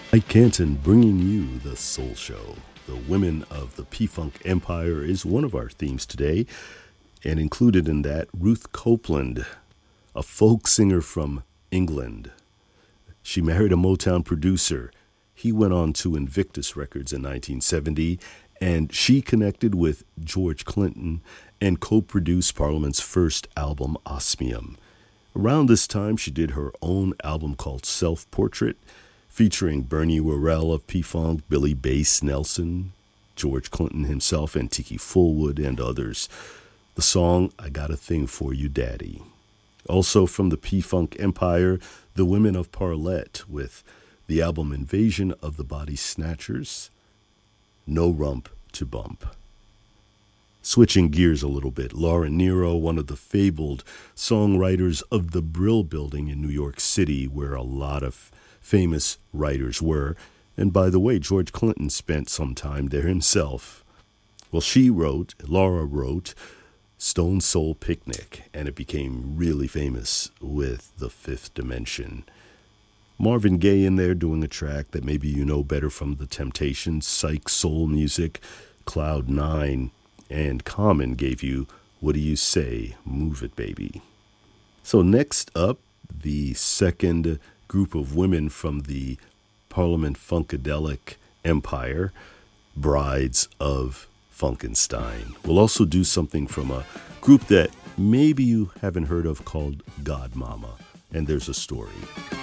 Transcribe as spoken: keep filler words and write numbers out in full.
Mike Canton bringing you the Soul Show. The Women of the P-Funk Empire is one of our themes today, and included in that, Ruth Copeland, a folk singer from England. She married a Motown producer. He went on to Invictus Records in nineteen seventy, and she connected with George Clinton and co-produced Parliament's first album, Osmium. Around this time, she did her own album called Self-Portrait, featuring Bernie Worrell of P-Funk, Billy Bass Nelson, George Clinton himself, and Tiki Fullwood, and others. The song, I Got a Thing for You, Daddy. Also from the P-Funk Empire, the Women of Parlette with the album Invasion of the Body Snatchers, No Rump to Bump. Switching gears a little bit, Laura Nyro, one of the fabled songwriters of the Brill Building in New York City, where a lot of famous writers were. And by the way, George Clinton spent some time there himself. Well, she wrote, Laura wrote, Stone Soul Picnic, and it became really famous with The Fifth Dimension. Marvin Gaye in there doing a track that maybe you know better from The Temptations, Psych Soul Music, Cloud Nine, and Common gave you What Do You Say, Move It Baby. So next up, the second group of women from the Parliament Funkadelic Empire, Brides of Funkenstein. We'll also do something from a group that maybe you haven't heard of called God Mama, and there's a story.